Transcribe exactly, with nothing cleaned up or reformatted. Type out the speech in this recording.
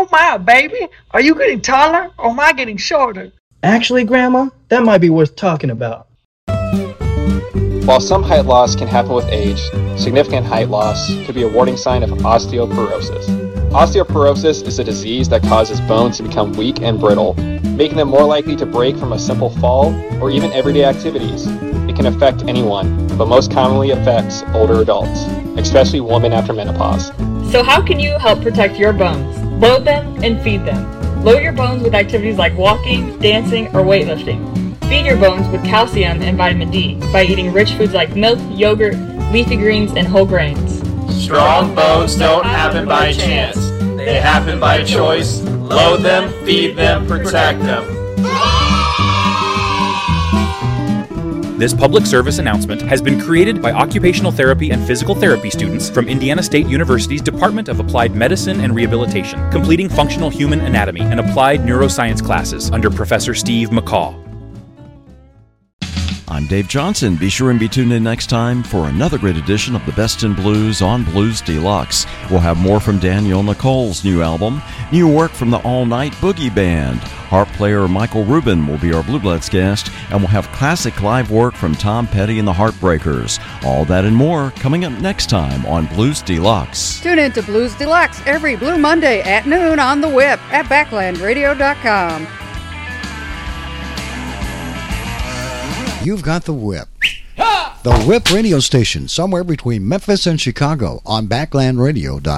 my, baby. Are you getting taller or am I getting shorter? Actually, Grandma, that might be worth talking about. While some height loss can happen with age, significant height loss could be a warning sign of osteoporosis. Osteoporosis is a disease that causes bones to become weak and brittle, making them more likely to break from a simple fall or even everyday activities. It can affect anyone, but most commonly affects older adults, especially women after menopause. So how can you help protect your bones? Load them and feed them. Load your bones with activities like walking, dancing, or weightlifting. Feed your bones with calcium and vitamin D by eating rich foods like milk, yogurt, leafy greens, and whole grains. Strong bones don't happen by chance. They happen by choice. Load them, feed them, protect them. This public service announcement has been created by occupational therapy and physical therapy students from Indiana State University's Department of Applied Medicine and Rehabilitation, completing functional human anatomy and applied neuroscience classes under Professor Steve McCaw. I'm Dave Johnson. Be sure and be tuned in next time for another great edition of the Best in Blues on Blues Deluxe. We'll have more from Danielle Nicole's new album, new work from the All Night Boogie Band. Harp player Michael Rubin will be our Blue Bloods guest, and we'll have classic live work from Tom Petty and the Heartbreakers. All that and more coming up next time on Blues Deluxe. Tune in to Blues Deluxe every Blue Monday at noon on the Whip at backland radio dot com. You've got the Whip. The Whip radio station, somewhere between Memphis and Chicago on backland radio dot com.